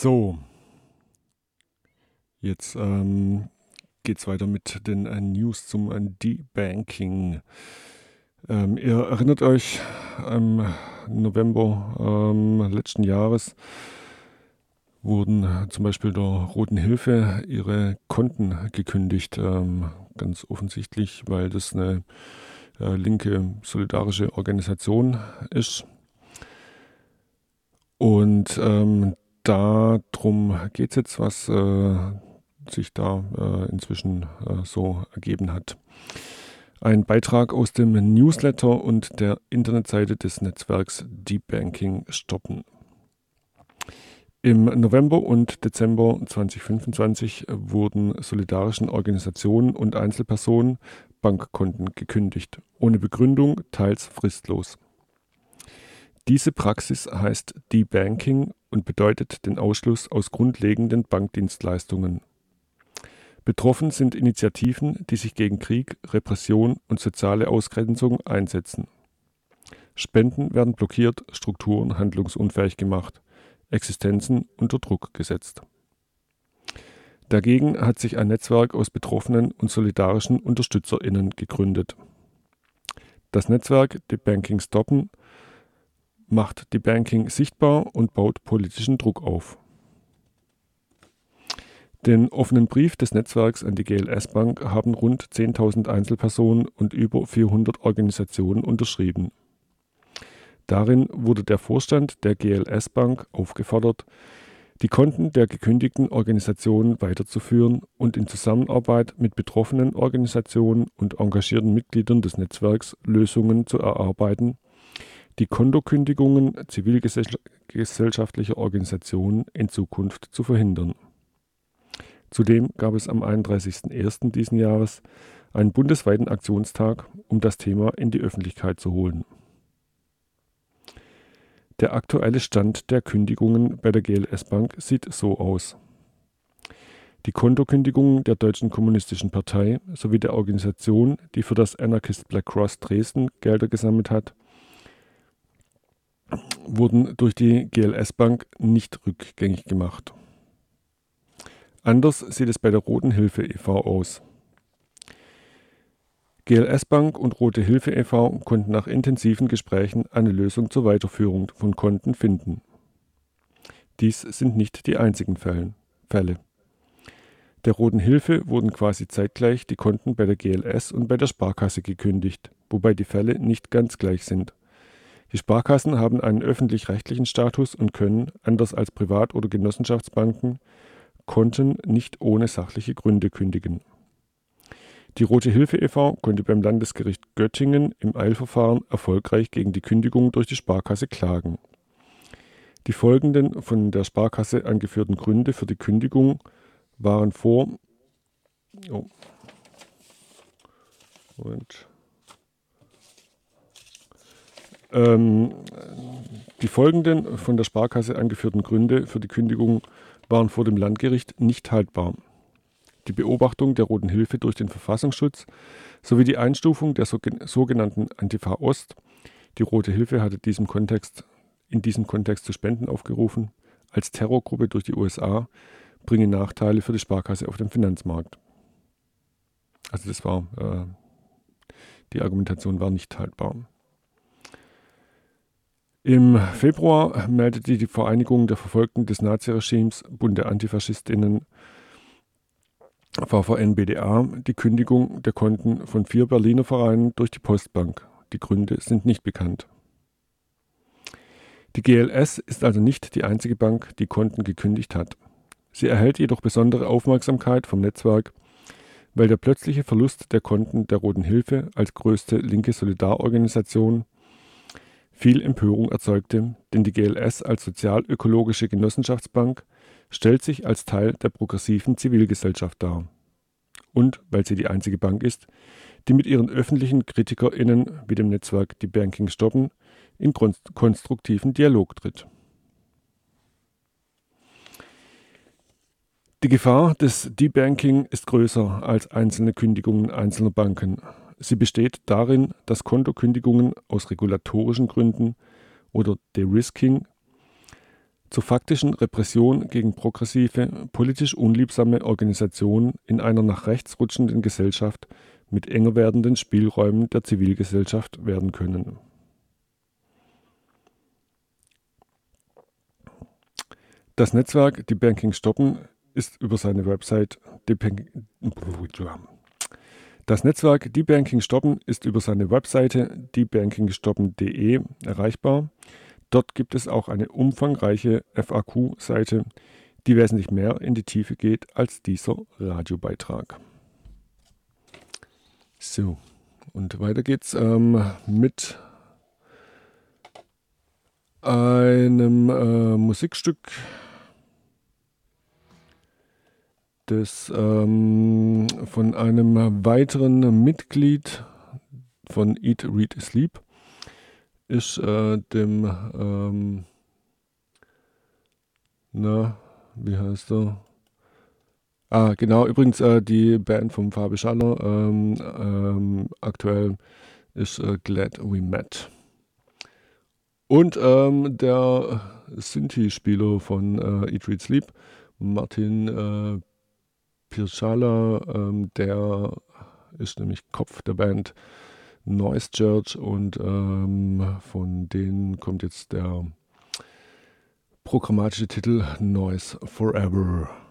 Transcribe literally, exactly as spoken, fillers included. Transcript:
So, jetzt ähm, geht es weiter mit den äh, News zum äh, Debanking. Ähm, ihr erinnert euch, im November ähm, letzten Jahres wurden äh, zum Beispiel der Roten Hilfe ihre Konten gekündigt. Ähm, ganz offensichtlich, weil das eine äh, linke solidarische Organisation ist. Und ähm, darum geht es jetzt, was äh, sich da äh, inzwischen äh, so ergeben hat. Ein Beitrag aus dem Newsletter und der Internetseite des Netzwerks Debanking stoppen. Im November und Dezember zweitausendfünfundzwanzig wurden solidarischen Organisationen und Einzelpersonen Bankkonten gekündigt, ohne Begründung, teils fristlos. Diese Praxis heißt Debanking und bedeutet den Ausschluss aus grundlegenden Bankdienstleistungen. Betroffen sind Initiativen, die sich gegen Krieg, Repression und soziale Ausgrenzung einsetzen. Spenden werden blockiert, Strukturen handlungsunfähig gemacht, Existenzen unter Druck gesetzt. Dagegen hat sich ein Netzwerk aus Betroffenen und solidarischen UnterstützerInnen gegründet. Das Netzwerk Debanking stoppen macht Debanking sichtbar und baut politischen Druck auf. Den offenen Brief des Netzwerks an die G L S-Bank haben rund zehntausend Einzelpersonen und über vierhundert Organisationen unterschrieben. Darin wurde der Vorstand der G L S-Bank aufgefordert, die Konten der gekündigten Organisationen weiterzuführen und in Zusammenarbeit mit betroffenen Organisationen und engagierten Mitgliedern des Netzwerks Lösungen zu erarbeiten, die Kontokündigungen zivilgesellschaftlicher Organisationen in Zukunft zu verhindern. Zudem gab es am einunddreißigsten ersten diesen Jahres einen bundesweiten Aktionstag, um das Thema in die Öffentlichkeit zu holen. Der aktuelle Stand der Kündigungen bei der G L S-Bank sieht so aus. Die Kontokündigungen der Deutschen Kommunistischen Partei sowie der Organisation, die für das Anarchist Black Cross Dresden Gelder gesammelt hat, wurden durch die G L S-Bank nicht rückgängig gemacht. Anders sieht es bei der Roten Hilfe e V aus. G L S-Bank und Rote Hilfe e V konnten nach intensiven Gesprächen eine Lösung zur Weiterführung von Konten finden. Dies sind nicht die einzigen Fälle. Der Roten Hilfe wurden quasi zeitgleich die Konten bei der G L S und bei der Sparkasse gekündigt, wobei die Fälle nicht ganz gleich sind. Die Sparkassen haben einen öffentlich-rechtlichen Status und können, anders als Privat- oder Genossenschaftsbanken, Konten nicht ohne sachliche Gründe kündigen. Die Rote Hilfe e V konnte beim Landesgericht Göttingen im Eilverfahren erfolgreich gegen die Kündigung durch die Sparkasse klagen. Die folgenden von der Sparkasse angeführten Gründe für die Kündigung waren vor oh, Moment. Ähm, die folgenden von der Sparkasse angeführten Gründe für die Kündigung waren vor dem Landgericht nicht haltbar. Die Beobachtung der Roten Hilfe durch den Verfassungsschutz sowie die Einstufung der sogenannten Antifa Ost, die Rote Hilfe hatte diesem Kontext, in diesem Kontext zu Spenden aufgerufen, als Terrorgruppe durch die U S A, bringen Nachteile für die Sparkasse auf dem Finanzmarkt. Also das war, äh, die Argumentation war nicht haltbar. Im Februar meldete die Vereinigung der Verfolgten des Naziregimes, Bund der Antifaschistinnen, V V N B D A, die Kündigung der Konten von vier Berliner Vereinen durch die Postbank. Die Gründe sind nicht bekannt. Die G L S ist also nicht die einzige Bank, die Konten gekündigt hat. Sie erhält jedoch besondere Aufmerksamkeit vom Netzwerk, weil der plötzliche Verlust der Konten der Roten Hilfe als größte linke Solidarorganisation viel Empörung erzeugte, denn die G L S als sozial-ökologische Genossenschaftsbank stellt sich als Teil der progressiven Zivilgesellschaft dar. Und weil sie die einzige Bank ist, die mit ihren öffentlichen KritikerInnen wie dem Netzwerk Debanking stoppen in konstruktiven Dialog tritt. Die Gefahr des Debanking ist größer als einzelne Kündigungen einzelner Banken. Sie besteht darin, dass Kontokündigungen aus regulatorischen Gründen oder De-Risking zur faktischen Repression gegen progressive, politisch unliebsame Organisationen in einer nach rechts rutschenden Gesellschaft mit enger werdenden Spielräumen der Zivilgesellschaft werden können. Das Netzwerk Debunking Stoppen ist über seine Website Das Netzwerk Debunking Stoppen ist über seine Webseite debunkingstoppen punkt de erreichbar. Dort gibt es auch eine umfangreiche F A Q-Seite, die wesentlich mehr in die Tiefe geht als dieser Radiobeitrag. So, und weiter geht's ähm, mit einem äh, Musikstück, das ähm, von einem weiteren Mitglied von Eat, Read, Sleep ist, äh, dem, ähm, na, wie heißt er? Ah, genau, übrigens äh, die Band von Fabi Schaller, ähm, ähm, aktuell ist äh, Glad We Met. Und ähm, der Synthi-Spieler von äh, Eat, Read, Sleep, Martin äh, Pirschala, ähm, der ist nämlich Kopf der Band Noise Church und ähm, von denen kommt jetzt der programmatische Titel Noise Forever.